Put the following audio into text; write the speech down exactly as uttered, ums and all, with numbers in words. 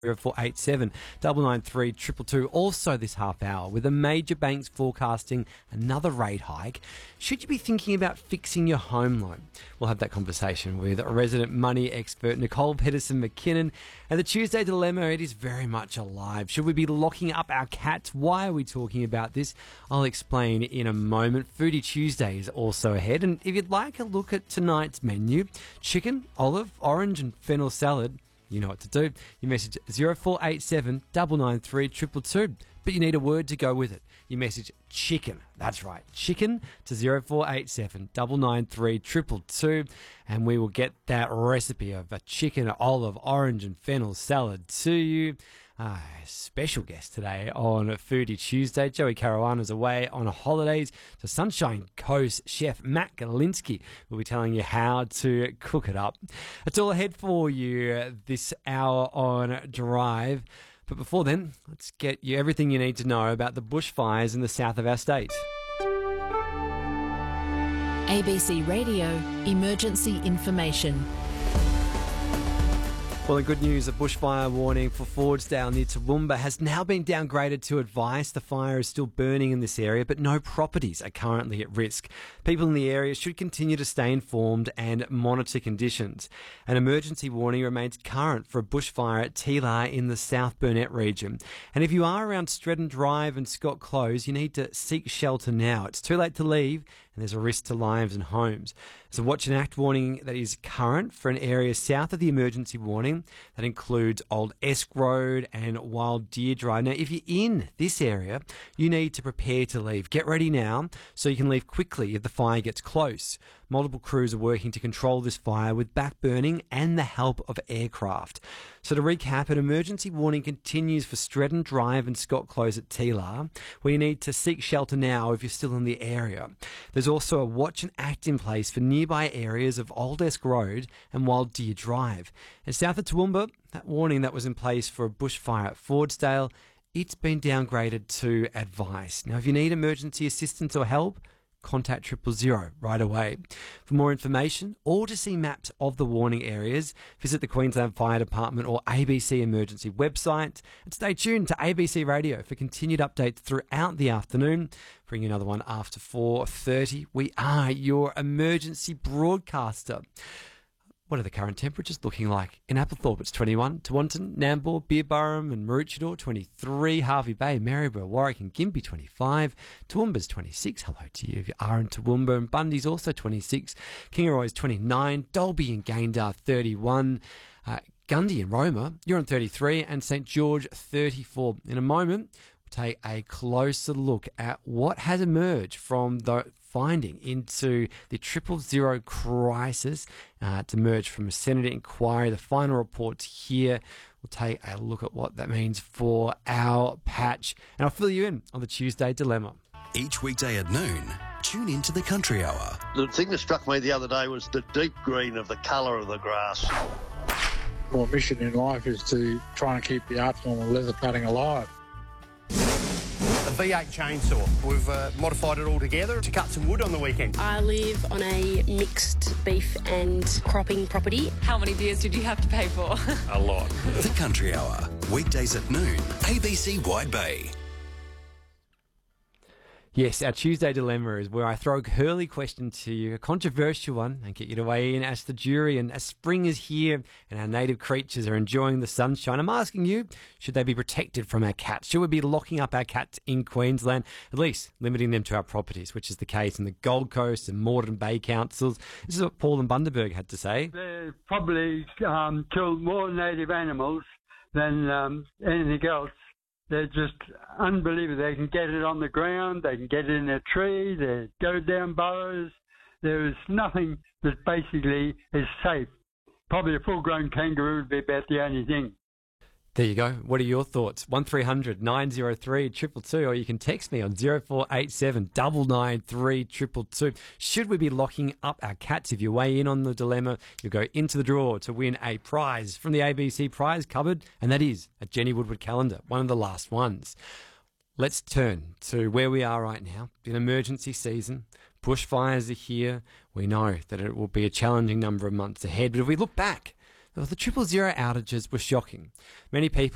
zero four eight seven, nine nine three, two two two. Also this half hour, with the major banks forecasting another rate hike, should you be thinking about fixing your home loan? We'll have that conversation with resident money expert Nicole Pedersen-McKinnon. And the Tuesday Dilemma, it is very much alive. Should we be locking up our cats? Why are we talking about this? I'll explain in a moment. Foodie Tuesday is also ahead. And if you'd like a look at tonight's menu, chicken, olive, orange and fennel salad, you know what to do. You message zero four eight seven, nine nine three, two two two. But you need a word to go with it. You message chicken. That's right. Chicken to zero four eight seven, nine nine three, two two two. And we will get that recipe of a chicken, olive, orange and fennel salad to you. Uh, special guest today on Foodie Tuesday. Joey Caruana's away on holidays. So Sunshine Coast chef Matt Galinsky will be telling you how to cook it up. It's all ahead for you this hour on Drive. But before then, let's get you everything you need to know about the bushfires in the south of our state. A B C Radio Emergency Information. Well, the good news, a bushfire warning for Fordsdale near Toowoomba has now been downgraded to advice. The fire is still burning in this area, but no properties are currently at risk. People in the area should continue to stay informed and monitor conditions. An emergency warning remains current for a bushfire at Teelar in the South Burnett region. And if you are around Stretton Drive and Scott Close, you need to seek shelter now. It's too late to leave, and there's a risk to lives and homes. There's a watch and act warning that is current for an area south of the emergency warning. That includes Old Esk Road and Wild Deer Drive. Now, if you're in this area, you need to prepare to leave. Get ready now so you can leave quickly if the fire gets close. Multiple crews are working to control this fire with backburning and the help of aircraft. So to recap, an emergency warning continues for Stretton Drive and Scott Close at Teelar, where you need to seek shelter now if you're still in the area. There's also a watch and act in place for nearby areas of Old Esk Road and Wild Deer Drive. And south of Toowoomba, that warning that was in place for a bushfire at Fordsdale, it's been downgraded to advice. Now, if you need emergency assistance or help, contact triple zero right away. For more information or to see maps of the warning areas, visit the Queensland Fire Department or A B C Emergency website. And stay tuned to A B C Radio for continued updates throughout the afternoon. Bring you another one after four thirty. We are your emergency broadcaster. What are the current temperatures looking like? In Applethorpe, it's twenty-one. Tewantin, Nambour, Beerburrum and Maroochydore, twenty-three. Hervey Bay, Maryborough, Warwick and Gympie, twenty-five. Toowoomba's twenty-six. Hello to you if you are in Toowoomba. And Bundy's also twenty-six. Kingaroy's twenty-nine. Dalby and Gayndah, thirty-one. Uh, Gundy and Roma, you're on thirty-three. And St George, thirty-four. In a moment, we'll take a closer look at what has emerged from the finding into the triple zero crisis. Uh, to emerge from a Senate inquiry. The final report's here. We'll take a look at what that means for our patch. And I'll fill you in on the Tuesday Dilemma. Each weekday at noon, tune into the Country Hour. The thing that struck me the other day was the deep green of the colour of the grass. My mission in life is to try and keep the art form of leather cutting alive. A V eight chainsaw. We've uh, modified it all together to cut some wood on the weekend. I live on a mixed beef and cropping property. How many beers did you have to pay for? A lot. The Country Hour, weekdays at noon, A B C Wide Bay. Yes, our Tuesday Dilemma is where I throw a curly question to you, a controversial one, and get you to weigh in as the jury. And as spring is here and our native creatures are enjoying the sunshine, I'm asking you, should they be protected from our cats? Should we be locking up our cats in Queensland, at least limiting them to our properties, which is the case in the Gold Coast and Moreton Bay councils? This is what Paul and Bundaberg had to say. They probably um, kill more native animals than um, anything else. They're just unbelievable. They can get it on the ground, they can get it in a tree, they go down burrows. There is nothing that basically is safe. Probably a full-grown kangaroo would be about the only thing. There you go. What are your thoughts? one three hundred nine oh three two two two, or you can text me on zero four eight seven, nine nine three, two two two. Should we be locking up our cats? If you weigh in on the dilemma, you'll go into the draw to win a prize from the A B C prize cupboard, and that is a Jenny Woodward calendar, one of the last ones. Let's turn to where we are right now. An emergency season. Bushfires are here. We know that it will be a challenging number of months ahead, but if we look back, well, the triple zero outages were shocking. Many people